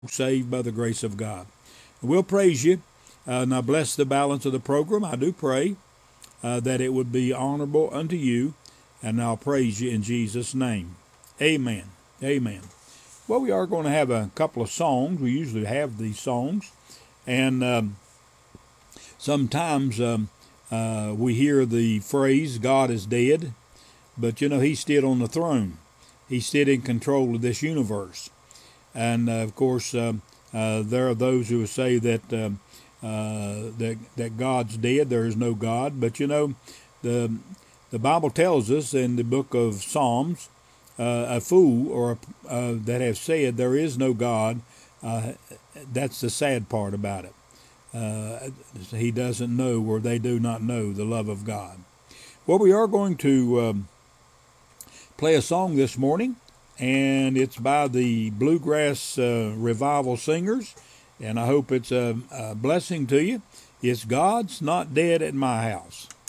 saved by the grace of God. We'll praise you. Now bless the balance of the program. I do pray that it would be honorable unto you, and I'll praise you in Jesus' name. Amen. Amen. Well, we are going to have a couple of songs. We usually have these songs, and sometimes we hear the phrase, God is dead, but He's still on the throne. He's still in control of this universe. And of course, there are those who say that God's dead. There is no God. But the the Bible tells us in the book of Psalms, a fool or that have said there is no God. That's the sad part about it. He doesn't know, or they do not know, the love of God. Well, we are going to play a song this morning, and it's by the Bluegrass Revival Singers, and I hope it's a blessing to you. It's God's Not Dead at My House.